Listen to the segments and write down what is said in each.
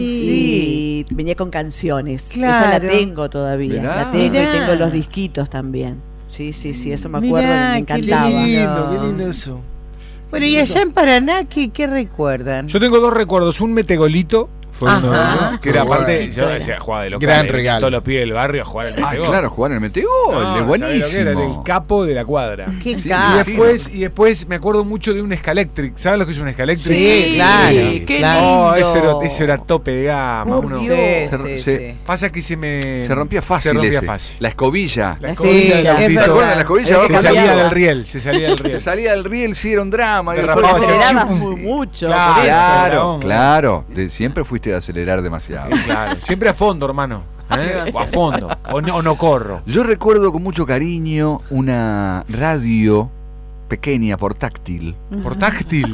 y venía con canciones. Claro. Esa la tengo todavía. Mirá. La tengo Mirá. y tengo los disquitos también. Sí, eso me acuerdo, Mirá, me encantaba. qué lindo eso. Bueno, y allá en Paraná, ¿qué recuerdan? Yo tengo dos recuerdos, un metegolito, fue uno de Ajá. ellos, que era Bueno. aparte, yo decía, jugaba de local, Gran regalo. todos los pibes del barrio a jugar al metegol. Claro, jugar en el metegol, No, es ¿sabés lo buenísimo. que era? Era el capo de la cuadra. ¿Qué Sí, capo? Y después me acuerdo mucho de un Scalectric. ¿Sabes lo que es un Scalectric? Sí, claro. qué claro. lindo. Oh, ese era tope de gama. Por Uno. Dios. Sí. Pasa que se rompía fácil. Se rompía ese. fácil. La escobilla. La Sí, escobilla del es autito. verdad. ¿Te acuerdas de la escobilla? Es que Se Abajo salía cambiaba. del riel, se salía del se riel. salía del riel, sí, era un drama. Y Derrapaba después- hacia Acelerabas abajo. mucho. Claro, por eso. Claro, Hombre. claro. Siempre fuiste a acelerar demasiado. Claro, siempre a fondo, hermano. O a fondo. O no corro. Yo recuerdo con mucho cariño una radio pequeña, portátil. Portátil.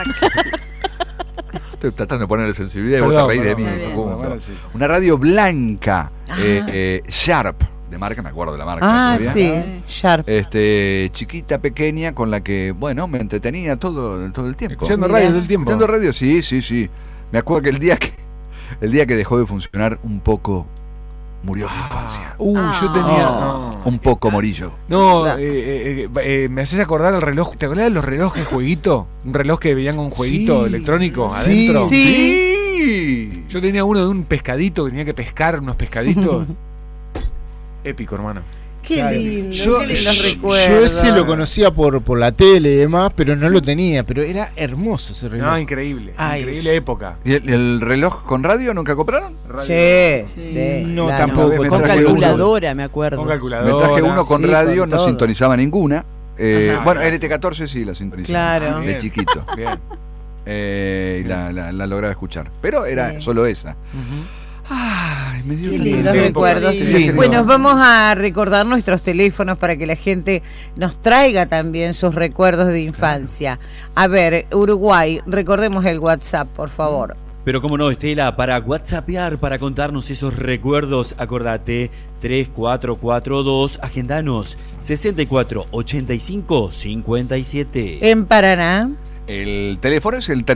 Estoy tratando de ponerle sensibilidad y vos Perdón, te reís de mí, perdón, Facundo. bueno, sí. Una radio blanca, Sharp, de marca, me acuerdo de la marca. Ah, todavía. sí, Sharp. Chiquita, pequeña, con la que, bueno, me entretenía todo el tiempo. Escuchando Mirá. radio todo el tiempo. Escuchando radio, sí. Me acuerdo que el día que dejó de funcionar un poco, murió mi infancia. Yo tenía. No. Un poco morillo. No, me haces acordar al reloj. ¿Te acordás de los relojes jueguito? Un reloj que venían con un jueguito Sí. electrónico Sí, adentro. sí. Yo tenía uno de un pescadito que tenía que pescar unos pescaditos. Épico, hermano. Qué lindo, Yo qué lindos recuerdos. yo ese lo conocía por la tele y demás, pero no lo tenía. Pero era hermoso ese reloj. No, increíble. Ay, Increíble sí. época. ¿Y el reloj con radio nunca compraron? Sí. No, claro. tampoco. Me Con traje calculadora, me acuerdo. Con Me calculadora. traje uno con Sí, radio, con no todo. sintonizaba ninguna. Ajá. Bueno, LT14 sí la sintonizaba. Claro. De Bien. chiquito. Bien. Y la lograba escuchar. Pero era Sí. solo esa. Ujú. Ay, me dio Qué tan lindos lindo. recuerdos. Qué lindo. Bueno, vamos a recordar nuestros teléfonos para que la gente nos traiga también sus recuerdos de infancia. A ver, Uruguay, recordemos el WhatsApp, por favor. Pero cómo no, Estela, para whatsappear, para contarnos esos recuerdos, acordate, 3442, agendanos, 64 85 57. En Paraná, El teléfono es el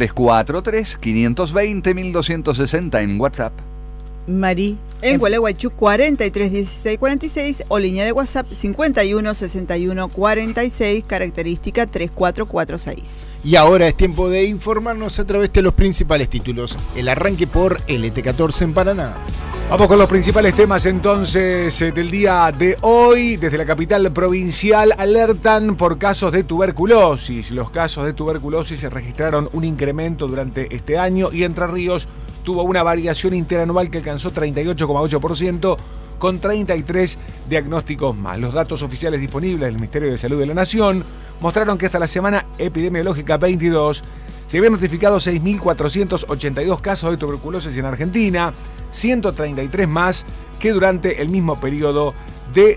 343-520-1260 en WhatsApp. Mari. En Gualeguaychú 43 16 46 o línea de WhatsApp 51 61 46, característica 3446. Y ahora es tiempo de informarnos a través de los principales títulos. El arranque por LT14 en Paraná. Vamos con los principales temas entonces del día de hoy. Desde la capital provincial alertan por casos de tuberculosis. Los casos de tuberculosis se registraron un incremento durante este año y Entre Ríos tuvo una variación interanual que alcanzó 38,8% con 33 diagnósticos más. Los datos oficiales disponibles del Ministerio de Salud de la Nación mostraron que hasta la semana epidemiológica 22 se habían notificado 6.482 casos de tuberculosis en Argentina, 133 más que durante el mismo periodo de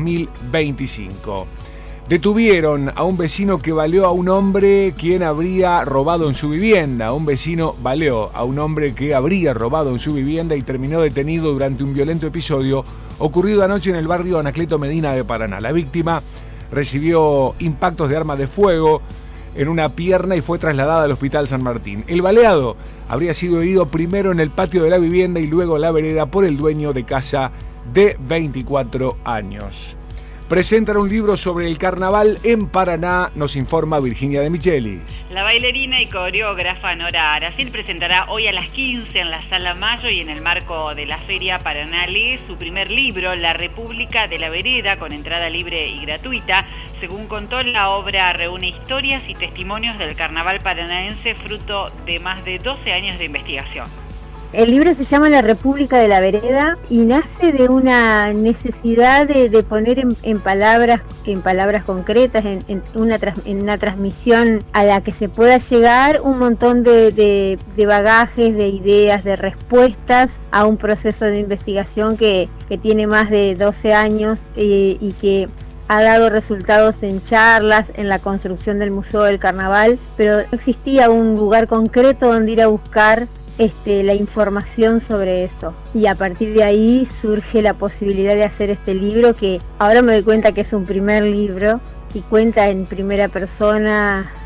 2025. Detuvieron a un vecino que baleó a un hombre quien habría robado en su vivienda. Un vecino baleó a un hombre que habría robado en su vivienda y terminó detenido durante un violento episodio ocurrido anoche en el barrio Anacleto Medina de Paraná. La víctima recibió impactos de arma de fuego en una pierna y fue trasladada al Hospital San Martín. El baleado habría sido herido primero en el patio de la vivienda y luego en la vereda por el dueño de casa de 24 años. Presentan un libro sobre el carnaval en Paraná, nos informa Virginia de Michelis. La bailarina y coreógrafa Nora Aracil presentará hoy a las 15 en la Sala Mayo y en el marco de la Feria Paraná lee su primer libro, La República de la Vereda, con entrada libre y gratuita. Según contó, la obra reúne historias y testimonios del carnaval paranaense, fruto de más de 12 años de investigación. El libro se llama La República de la Vereda y nace de una necesidad de poner en palabras concretas, en una transmisión a la que se pueda llegar un montón de bagajes, de ideas, de respuestas a un proceso de investigación que tiene más de 12 años y que ha dado resultados en charlas, en la construcción del Museo del Carnaval, pero no existía un lugar concreto donde ir a buscar la información sobre eso. Y a partir de ahí surge la posibilidad de hacer este libro, que ahora me doy cuenta que es un primer libro y cuenta en primera persona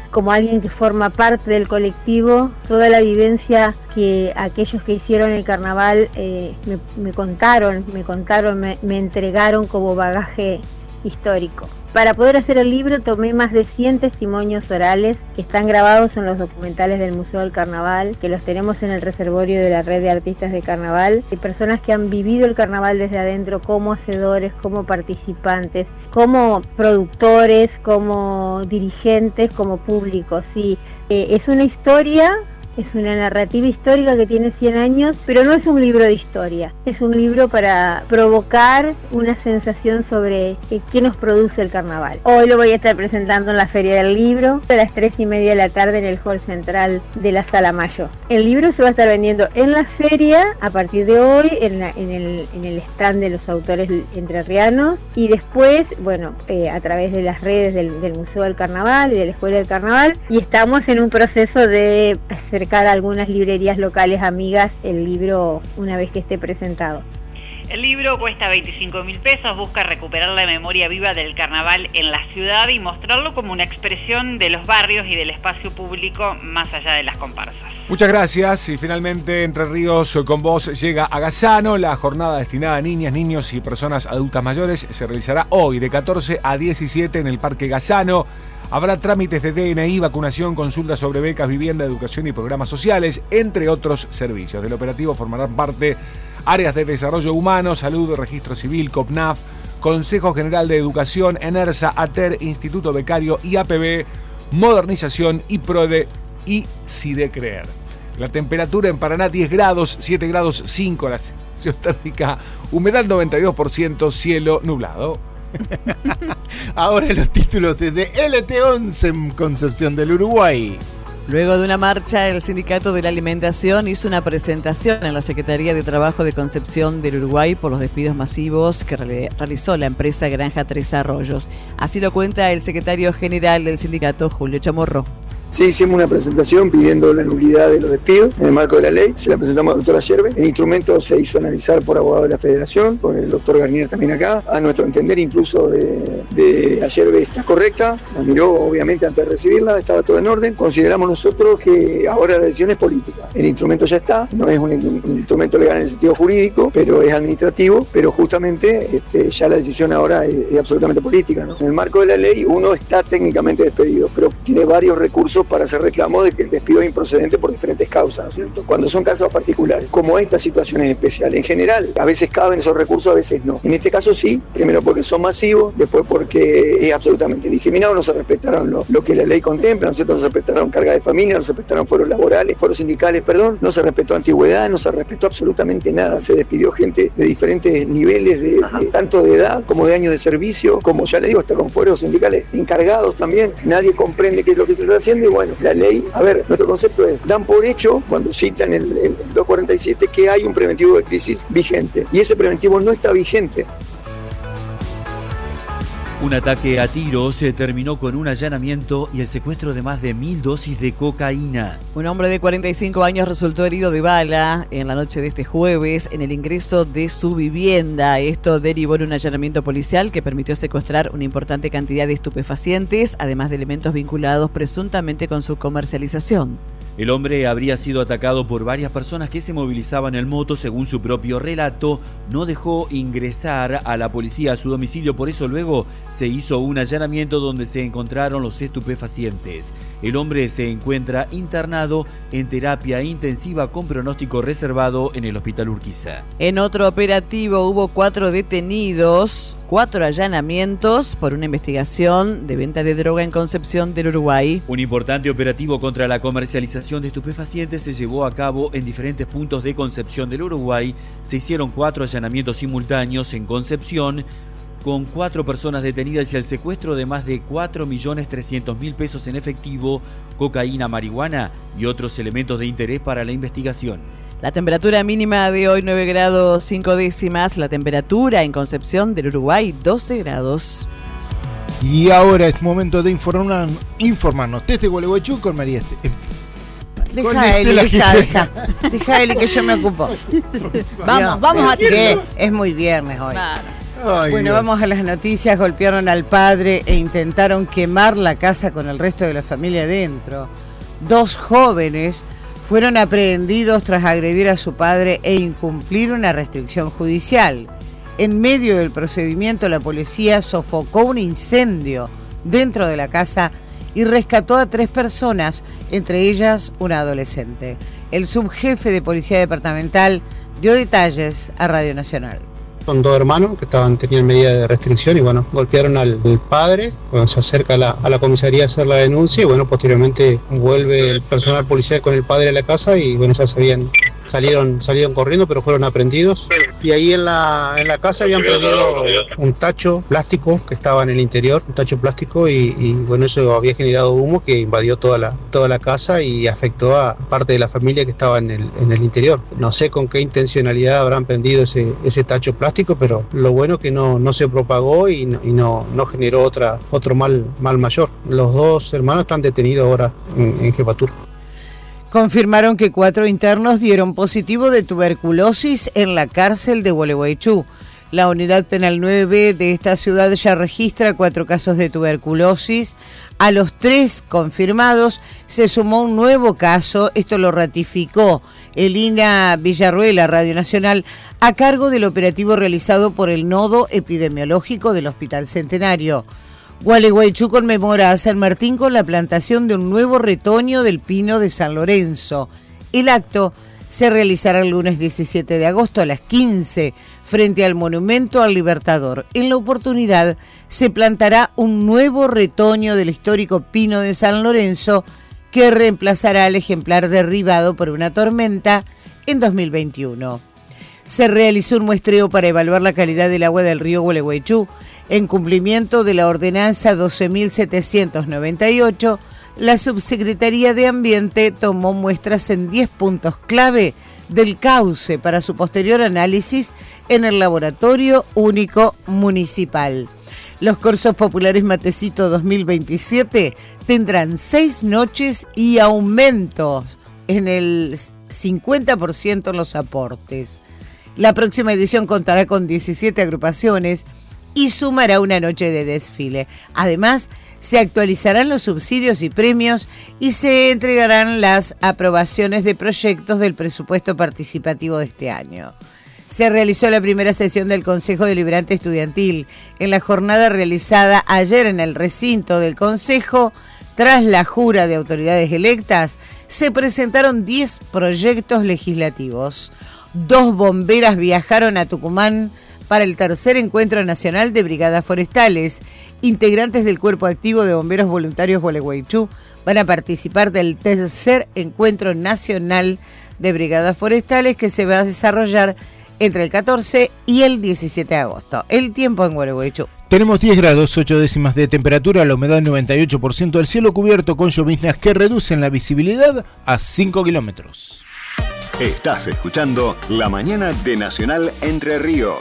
como alguien que forma parte del colectivo, toda la vivencia que aquellos que hicieron el carnaval me contaron, me entregaron como bagaje histórico. Para poder hacer el libro tomé más de 100 testimonios orales que están grabados en los documentales del Museo del Carnaval, que los tenemos en el reservorio de la Red de Artistas de Carnaval, de personas que han vivido el carnaval desde adentro como hacedores, como participantes, como productores, como dirigentes, como público. Sí, es una historia. Es una narrativa histórica que tiene 100 años, pero no es un libro de historia. Es un libro para provocar una sensación sobre qué nos produce el carnaval. Hoy lo voy a estar presentando en la Feria del Libro a las 3:30 de la tarde en el hall central de la Sala Mayo. El libro se va a estar vendiendo en la feria a partir de hoy en el stand de los autores entrerrianos, y después, bueno, a través de las redes del Museo del Carnaval y de la Escuela del Carnaval, y estamos en un proceso de acercar a algunas librerías locales amigas el libro una vez que esté presentado. El libro cuesta 25.000 pesos, busca recuperar la memoria viva del carnaval en la ciudad y mostrarlo como una expresión de los barrios y del espacio público más allá de las comparsas. Muchas gracias. Y finalmente Entre Ríos con Vos llega a Gassano. La jornada destinada a niñas, niños y personas adultas mayores se realizará hoy de 14 a 17 en el Parque Gassano. Habrá trámites de DNI, vacunación, consultas sobre becas, vivienda, educación y programas sociales, entre otros servicios. Del operativo formarán parte áreas de desarrollo humano, salud, registro civil, COPNAF, Consejo General de Educación, ENERSA, ATER, Instituto Becario, IAPB, Modernización, IPRODE y SIDECREER. La temperatura en Paraná 10 grados, 7 grados 5 la sensación térmica, humedad 92%, cielo nublado. Ahora los títulos de LT11 en Concepción del Uruguay. Luego de una marcha, el Sindicato de la Alimentación hizo una presentación en la Secretaría de Trabajo de Concepción del Uruguay por los despidos masivos que realizó la empresa Granja Tres Arroyos. Así lo cuenta el secretario general del sindicato, Julio Chamorro. Sí, hicimos una presentación pidiendo la nulidad de los despidos en el marco de la ley, se la presentamos a la doctora Yerbe. El instrumento se hizo analizar por abogado de la Federación, por el doctor Garnier también acá. A nuestro entender, incluso de Yerbe está correcta, la miró obviamente antes de recibirla, estaba todo en orden. Consideramos nosotros que ahora la decisión es política. El instrumento ya está, no es un instrumento legal en el sentido jurídico, pero es administrativo, pero justamente ya la decisión ahora es absolutamente política, ¿no? En el marco de la ley uno está técnicamente despedido, pero tiene varios recursos para hacer reclamo de que el despido es improcedente por diferentes causas, ¿no es cierto? Cuando son casos particulares, como esta situación en especial. En general, a veces caben esos recursos, a veces no. En este caso sí, primero porque son masivos, después porque es absolutamente discriminado, no se respetaron lo que la ley contempla, ¿no es cierto? No se respetaron carga de familia, no se respetaron foros laborales, foros sindicales, perdón, no se respetó antigüedad, no se respetó absolutamente nada. Se despidió gente de diferentes niveles, tanto de edad como de años de servicio, como ya le digo, hasta con foros sindicales encargados también. Nadie comprende qué es lo que se está haciendo. Y bueno, la ley, a ver, nuestro concepto es, dan por hecho, cuando citan el 247, que hay un preventivo de crisis vigente. Y ese preventivo no está vigente. Un ataque a tiros se terminó con un allanamiento y el secuestro de más de 1.000 dosis de cocaína. Un hombre de 45 años resultó herido de bala en la noche de este jueves en el ingreso de su vivienda. Esto derivó en un allanamiento policial que permitió secuestrar una importante cantidad de estupefacientes, además de elementos vinculados presuntamente con su comercialización. El hombre habría sido atacado por varias personas que se movilizaban en moto. Según su propio relato, no dejó ingresar a la policía a su domicilio, por eso luego se hizo un allanamiento donde se encontraron los estupefacientes. El hombre se encuentra internado en terapia intensiva con pronóstico reservado en el Hospital Urquiza. En otro operativo hubo 4 detenidos, 4 allanamientos por una investigación de venta de droga en Concepción del Uruguay. Un importante operativo contra la comercialización de estupefacientes se llevó a cabo en diferentes puntos de Concepción del Uruguay. Se hicieron 4 allanamientos simultáneos en Concepción, con 4 personas detenidas y el secuestro de más de 4.300.000 pesos en efectivo, cocaína, marihuana y otros elementos de interés para la investigación. La temperatura mínima de hoy 9 grados 5 décimas, la temperatura en Concepción del Uruguay 12 grados. Y ahora es momento de informarnos desde Gualeguaychú con María Deja Eli que yo me ocupo. Vamos a ti. Es muy viernes hoy. Claro. Ay, Bueno, Dios. vamos a las noticias. Golpearon al padre e intentaron quemar la casa con el resto de la familia dentro. 2 jóvenes fueron aprehendidos tras agredir a su padre e incumplir una restricción judicial. En medio del procedimiento, la policía sofocó un incendio dentro de la casa y rescató a 3 personas, entre ellas una adolescente. El subjefe de Policía Departamental dio detalles a Radio Nacional. Son 2 hermanos que tenían medida de restricción y bueno, golpearon al padre. Cuando se acerca a la comisaría a hacer la denuncia y bueno, posteriormente vuelve el personal policial con el padre a la casa y bueno, ya salieron corriendo, pero fueron aprehendidos. Y ahí en la casa habían prendido un tacho plástico que estaba en el interior, un tacho plástico y bueno, eso había generado humo que invadió toda la casa y afectó a parte de la familia que estaba en el interior. No sé con qué intencionalidad habrán prendido ese tacho plástico, pero lo bueno es que no se propagó y no generó otro mal mayor. Los 2 hermanos están detenidos ahora en jefatura. Confirmaron que 4 internos dieron positivo de tuberculosis en la cárcel de Gualeguaychú. La unidad penal 9 de esta ciudad ya registra 4 casos de tuberculosis. A los 3 confirmados se sumó un nuevo caso, esto lo ratificó Elina Villarruela, Radio Nacional, a cargo del operativo realizado por el Nodo Epidemiológico del Hospital Centenario. Gualeguaychú conmemora a San Martín con la plantación de un nuevo retoño del pino de San Lorenzo. El acto se realizará el lunes 17 de agosto a las 15 frente al Monumento al Libertador. En la oportunidad se plantará un nuevo retoño del histórico pino de San Lorenzo que reemplazará al ejemplar derribado por una tormenta en 2021. Se realizó un muestreo para evaluar la calidad del agua del río Gualeguaychú. En cumplimiento de la ordenanza 12.798, la Subsecretaría de Ambiente tomó muestras en 10 puntos clave del cauce para su posterior análisis en el Laboratorio Único Municipal. Los cursos populares Matecito 2027 tendrán 6 noches y aumentos en el 50% en los aportes. La próxima edición contará con 17 agrupaciones y sumará una noche de desfile. Además, se actualizarán los subsidios y premios y se entregarán las aprobaciones de proyectos del presupuesto participativo de este año. Se realizó la primera sesión del Consejo Deliberante Estudiantil. En la jornada realizada ayer en el recinto del Consejo, tras la jura de autoridades electas, se presentaron 10 proyectos legislativos. 2 bomberas viajaron a Tucumán para el tercer encuentro nacional de brigadas forestales. Integrantes del Cuerpo Activo de Bomberos Voluntarios Gualeguaychú van a participar del tercer encuentro nacional de brigadas forestales que se va a desarrollar entre el 14 y el 17 de agosto. El tiempo en Gualeguaychú. Tenemos 10 grados, 8 décimas de temperatura, la humedad 98%, el cielo cubierto con lloviznas que reducen la visibilidad a 5 kilómetros. Estás escuchando La Mañana de Nacional Entre Ríos.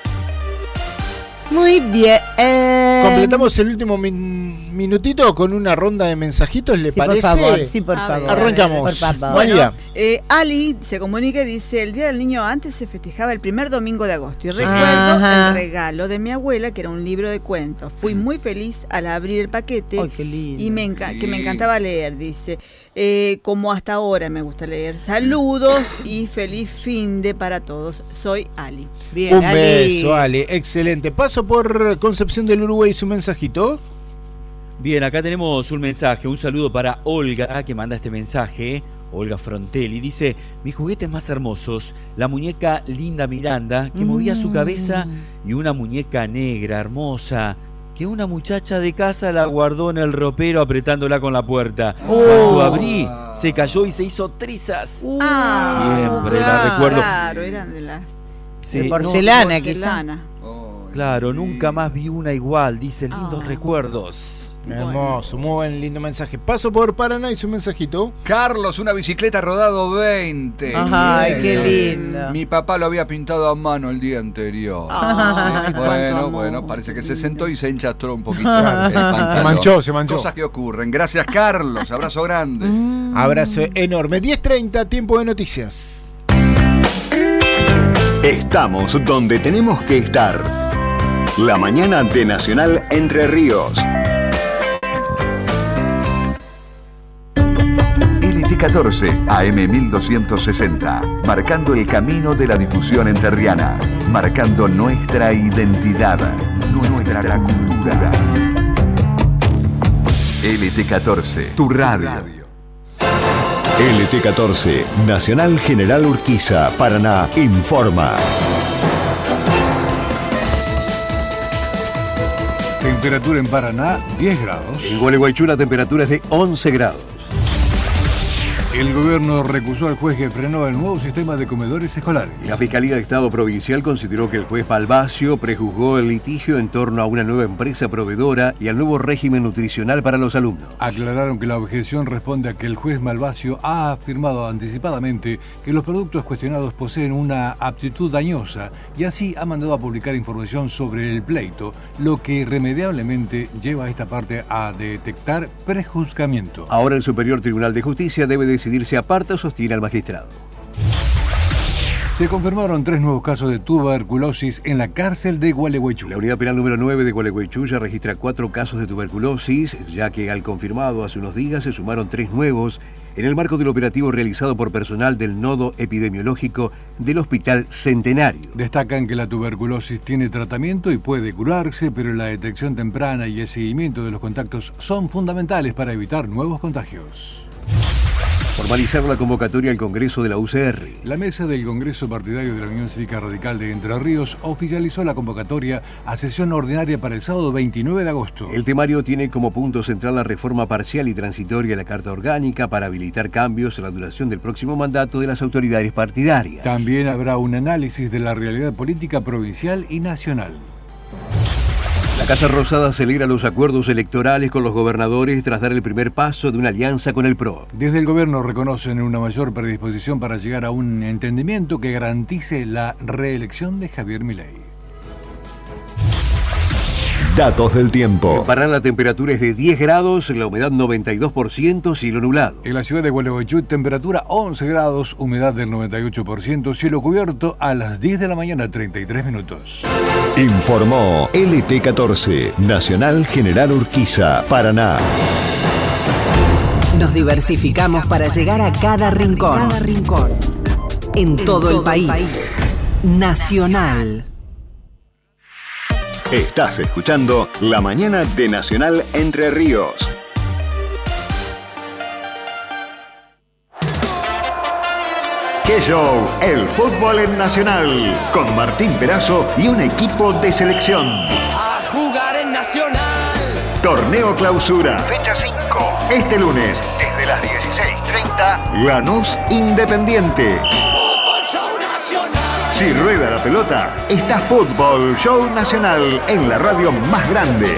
Muy bien. Completamos el último minutito con una ronda de mensajitos, ¿le parece? Por favor. Arrancamos. Por favor. María. Ali se comunica y dice: el Día del Niño antes se festejaba el primer domingo de agosto. Y recuerdo el regalo de mi abuela, que era un libro de cuentos. Fui muy feliz al abrir el paquete. Ay, qué lindo. Y que me encantaba leer, dice. Como hasta ahora me gusta leer. Saludos y feliz fin de para todos. Soy Ali. Bien, Un Ali. beso, Ale. Excelente. Paso por Concepción del Uruguay y su mensajito. Bien, acá tenemos un mensaje, un saludo para Olga, que manda este mensaje, Olga Frontelli. Dice: mis juguetes más hermosos, la muñeca Linda Miranda, que movía su cabeza, y una muñeca negra, hermosa, que una muchacha de casa la guardó en el ropero apretándola con la puerta. Cuando abrí, se cayó y se hizo trizas. Siempre la recuerdo. Claro, eran de las... Sí, de porcelana, porcelana. Claro, nunca más vi una igual, dice, lindos recuerdos. Hermoso, muy buen, lindo mensaje. Paso por Paraná y su mensajito. Carlos, una bicicleta rodado 20. Ay, qué lindo. Mi papá lo había pintado a mano el día anterior. Ay, Bueno, parece que se sentó y se enchastró un poquito. Se manchó. Cosas que ocurren. Gracias, Carlos. Abrazo grande. Abrazo enorme. 10:30, tiempo de noticias. Estamos donde tenemos que estar. La mañana de Nacional Entre Ríos. LT14 AM 1260, marcando el camino de la difusión entrerriana, marcando nuestra identidad, nuestra cultura. LT14, tu radio. LT14, Nacional General Urquiza, Paraná, informa. Temperatura en Paraná, 10 grados. En Gualeguaychú la temperatura es de 11 grados. El gobierno recusó al juez que frenó el nuevo sistema de comedores escolares. La Fiscalía de Estado Provincial consideró que el juez Balbacio prejuzgó el litigio en torno a una nueva empresa proveedora y al nuevo régimen nutricional para los alumnos. Aclararon que la objeción responde a que el juez Balbacio ha afirmado anticipadamente que los productos cuestionados poseen una aptitud dañosa y así ha mandado a publicar información sobre el pleito, lo que irremediablemente lleva a esta parte a detectar prejuzgamiento. Ahora el Superior Tribunal de Justicia debe decidir si aparta o sostiene al magistrado. Se confirmaron 3 nuevos casos de tuberculosis en la cárcel de Gualeguaychú. La unidad penal número 9 de Gualeguaychú ya registra 4 casos de tuberculosis, ya que al confirmado hace unos días se sumaron 3 nuevos en el marco del operativo realizado por personal del nodo epidemiológico del Hospital Centenario. Destacan que la tuberculosis tiene tratamiento y puede curarse, pero la detección temprana y el seguimiento de los contactos son fundamentales para evitar nuevos contagios. Formalizar la convocatoria al Congreso de la UCR. La mesa del Congreso Partidario de la Unión Cívica Radical de Entre Ríos oficializó la convocatoria a sesión ordinaria para el sábado 29 de agosto. El temario tiene como punto central la reforma parcial y transitoria de la Carta Orgánica para habilitar cambios en la duración del próximo mandato de las autoridades partidarias. También habrá un análisis de la realidad política provincial y nacional. La Casa Rosada celebra los acuerdos electorales con los gobernadores tras dar el primer paso de una alianza con el PRO. Desde el gobierno reconocen una mayor predisposición para llegar a un entendimiento que garantice la reelección de Javier Milei. Datos del tiempo. En Paraná la temperatura es de 10 grados, la humedad 92%, cielo nublado. En la ciudad de Gualeguaychú, temperatura 11 grados, humedad del 98%, cielo cubierto a las 10 de la mañana, 33 minutos. Informó LT14, Nacional General Urquiza, Paraná. Nos diversificamos para llegar a cada rincón. En todo el país. Nacional. Estás escuchando La Mañana de Nacional Entre Ríos. ¡Qué show! El fútbol en Nacional, con Martín Perazo y un equipo de selección. A jugar en Nacional. Torneo Clausura, fecha 5. Este lunes, desde las 16:30, Lanús Independiente. Si rueda la pelota, está Fútbol Show Nacional en la radio más grande.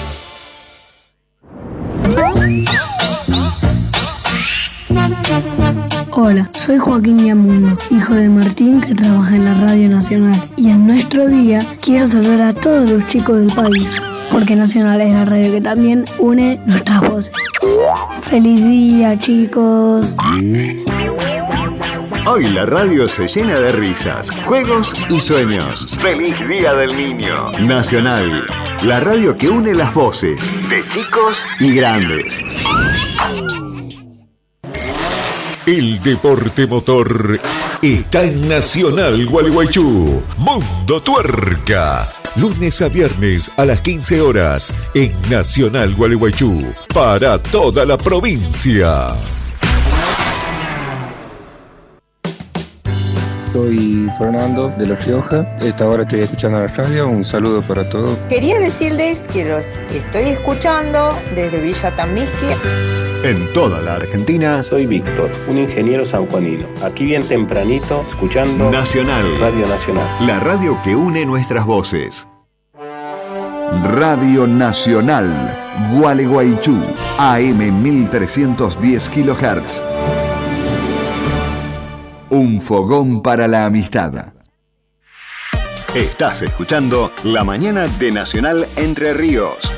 Hola, soy Joaquín Yamundo, hijo de Martín que trabaja en la Radio Nacional. Y en nuestro día quiero saludar a todos los chicos del país, porque Nacional es la radio que también une nuestras voces. ¡Feliz día, chicos! Hoy la radio se llena de risas, juegos y sueños. ¡Feliz Día del Niño! Nacional, la radio que une las voces de chicos y grandes. El deporte motor está en Nacional Gualeguaychú. Mundo Tuerca. Lunes a viernes a las 15 horas en Nacional Gualeguaychú. Para toda la provincia. Soy Fernando de La Rioja. Esta hora estoy escuchando la radio. Un saludo para todos. Quería decirles que los estoy escuchando desde Villa Tambisky. En toda la Argentina. Soy Víctor, un ingeniero sanjuanino. Aquí bien tempranito, escuchando Nacional. Radio Nacional. La radio que une nuestras voces. Radio Nacional, Gualeguaychú, AM 1310 kHz. Un fogón para la amistad. Estás escuchando La Mañana de Nacional Entre Ríos.